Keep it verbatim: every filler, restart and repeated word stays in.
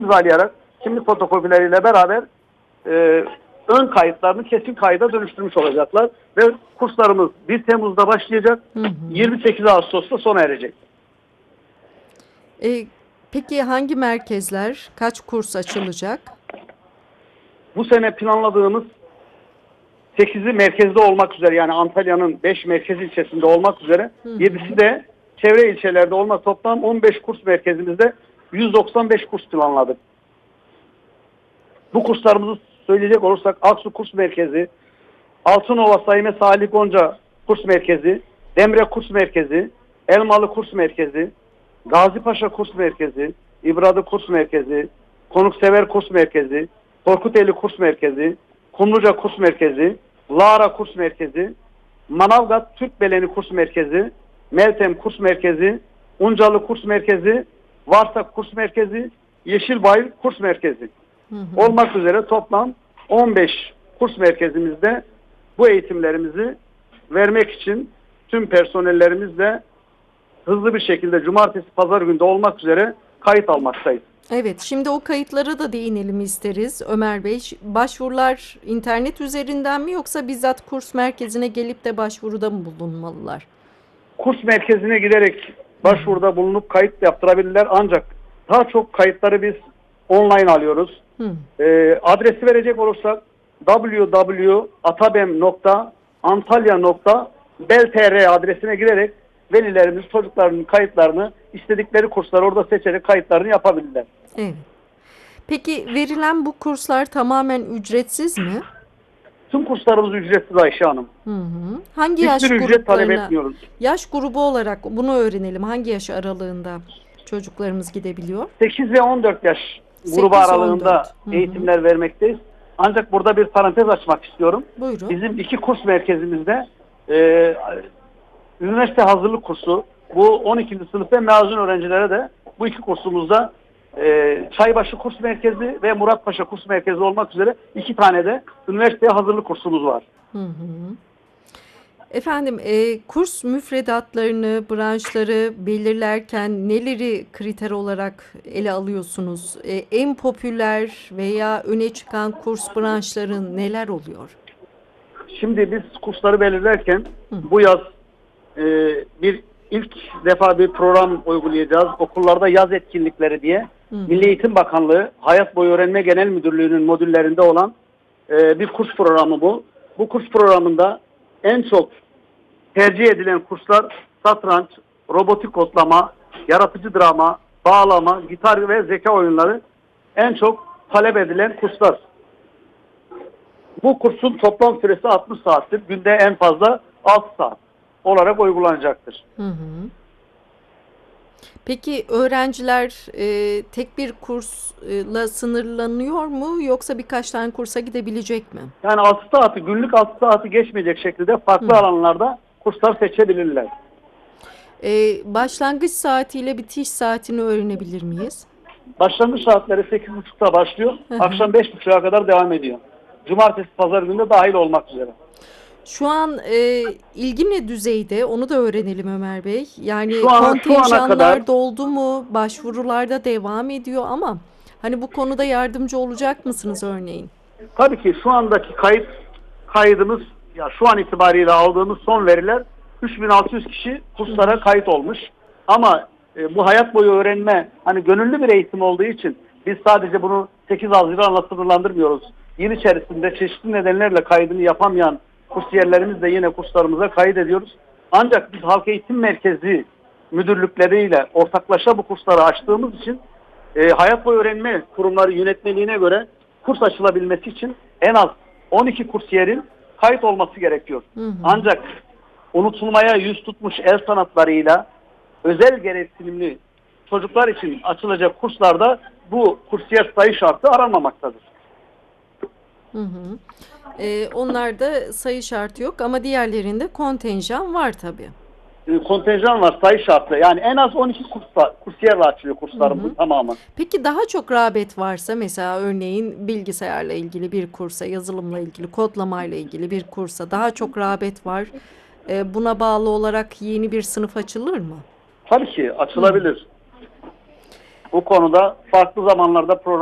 imzalayarak kimlik fotokopileriyle beraber e, ön kayıtlarını kesin kayda dönüştürmüş olacaklar ve kurslarımız bir Temmuz'da başlayacak, Hı hı. yirmi sekiz Ağustos'ta sona erecek. E, peki hangi merkezler, kaç kurs açılacak? Bu sene planladığımız sekizi merkezde olmak üzere, yani Antalya'nın beş merkez ilçesinde olmak üzere, Hı hı. yedisi de çevre ilçelerde olmak, toplam on beş kurs merkezimizde yüz doksan beş kurs planladık. Bu kurslarımızı söyleyecek olursak Aksu Kurs Merkezi, Altınova Sayme Salih Gonca Kurs Merkezi, Demre Kurs Merkezi, Elmalı Kurs Merkezi, Gazipaşa Kurs Merkezi, İbradı Kurs Merkezi, Konuksever Kurs Merkezi, Korkuteli Kurs Merkezi, Kumluca Kurs Merkezi, Lara Kurs Merkezi, Manavgat Türk Beleni Kurs Merkezi, Meltem Kurs Merkezi, Uncalı Kurs Merkezi, Varsak Kurs Merkezi, Yeşilbayır Kurs Merkezi Hı hı. olmak üzere toplam on beş kurs merkezimizde bu eğitimlerimizi vermek için tüm personellerimizle hızlı bir şekilde cumartesi pazar günde olmak üzere kayıt almaktayız. Evet, şimdi o kayıtlara da değinelim isteriz Ömer Bey. Ş- Başvurular internet üzerinden mi yoksa bizzat kurs merkezine gelip de başvuruda mı bulunmalılar? Kurs merkezine giderek başvuruda bulunup kayıt yaptırabilirler, ancak daha çok kayıtları biz online alıyoruz. Hı. Ee, adresi verecek olursak w w w nokta atabem nokta antalya nokta bel.tr adresine girerek velilerimiz çocuklarının kayıtlarını, istedikleri kursları orada seçerek kayıtlarını yapabilirler. Evet. Peki verilen bu kurslar tamamen ücretsiz mi? Tüm kurslarımız ücretsiz Ayşe Hanım. Hı hı. Hangi yaş Hiçbir ücret talep gruplarına, etmiyoruz. yaş grubu olarak bunu öğrenelim. Hangi yaş aralığında çocuklarımız gidebiliyor? sekiz ve on dört yaş sekiz grubu on aralığında dört. Hı hı. eğitimler vermekteyiz. Ancak burada bir parantez açmak istiyorum. Buyurun. Bizim iki kurs merkezimizde e, üniversite hazırlık kursu, bu on ikinci sınıf ve mezun öğrencilere de bu iki kursumuzda e, Çaybaşı Kurs Merkezi ve Muratpaşa Kurs Merkezi olmak üzere iki tane de üniversiteye hazırlık kursumuz var. Hı hı. Efendim, e, kurs müfredatlarını, branşları belirlerken neleri kriter olarak ele alıyorsunuz? E, en popüler veya öne çıkan kurs branşları neler oluyor? Şimdi biz kursları belirlerken Hı. bu yaz e, bir ilk defa bir program uygulayacağız. Okullarda yaz etkinlikleri diye Hı hı. Milli Eğitim Bakanlığı Hayat Boyu Öğrenme Genel Müdürlüğü'nün modüllerinde olan e, bir kurs programı bu. Bu kurs programında en çok tercih edilen kurslar satranç, robotik kodlama, yaratıcı drama, bağlama, gitar ve zeka oyunları en çok talep edilen kurslar. Bu kursun toplam süresi altmış saattir. Günde en fazla altı saat olarak uygulanacaktır. Hı hı. Peki öğrenciler e, tek bir kursla sınırlanıyor mu yoksa birkaç tane kursa gidebilecek mi? Yani altı saati, günlük altı saati geçmeyecek şekilde farklı Hı. alanlarda kurslar seçebilirler. E, başlangıç saatiyle bitiş saatini öğrenebilir miyiz? Başlangıç saatleri sekiz buçukta başlıyor. Hı hı. Akşam beş buçuğa kadar devam ediyor. Cumartesi, pazar günü de dahil olmak üzere. Şu an e, ilgi ne düzeyde? Onu da öğrenelim Ömer Bey. Yani Şu ana, şu ana kontenjanlar kadar doldu mu? Başvurularda devam ediyor ama hani bu konuda yardımcı olacak mısınız örneğin? tabii ki şu andaki kayıt kaydımız, ya şu an itibariyle aldığımız son veriler üç bin altı yüz kişi kurslara kayıt olmuş. Ama e, bu hayat boyu öğrenme hani gönüllü bir eğitim olduğu için biz sadece bunu sekiz Haziran'la sınırlandırmıyoruz. Yıl içerisinde çeşitli nedenlerle kaydını yapamayan kursiyerlerimiz de yine kurslarımıza kayıt ediyoruz. Ancak biz Halk Eğitim Merkezi müdürlükleriyle ortaklaşa bu kursları açtığımız için e, hayat boyu öğrenme kurumları yönetmeliğine göre kurs açılabilmesi için en az on iki kursiyerin kayıt olması gerekiyor. Hı hı. Ancak unutulmaya yüz tutmuş el sanatlarıyla özel gereksinimli çocuklar için açılacak kurslarda bu kursiyer sayı şartı aranmamaktadır. Hı hı. E, onlarda sayı şartı yok ama diğerlerinde kontenjan var tabii. E, kontenjan var, sayı şartı. Yani en az on iki kursla, kursiyerle açılıyor kurslarımızın Hı hı. tamamı. Peki daha çok rağbet varsa mesela örneğin bilgisayarla ilgili bir kursa, yazılımla ilgili, kodlamayla ilgili bir kursa daha çok rağbet var. E, buna bağlı olarak yeni bir sınıf açılır mı? Tabii ki açılabilir. Bu konuda farklı zamanlarda program